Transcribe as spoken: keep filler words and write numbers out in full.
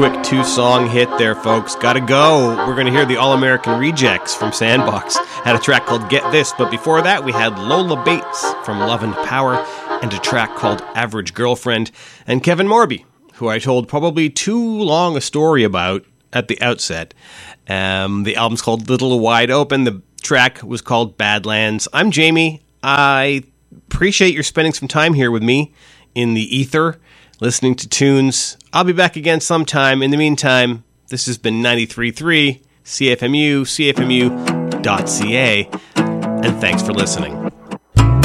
quick two-song hit there, folks. Gotta go. We're going to hear the All-American Rejects from Sandbox. Had a track called Get This, but before that we had Lola Bates from Love and Power and a track called Average Girlfriend. And Kevin Morby, who I told probably too long a story about at the outset. Um, the album's called Little Wide Open. The track was called Badlands. I'm Jamie. I appreciate your spending some time here with me in the ether, listening to tunes. I'll be back again sometime. In the meantime, this has been ninety-three point three C F M U, C F M U dot C A, and thanks for listening.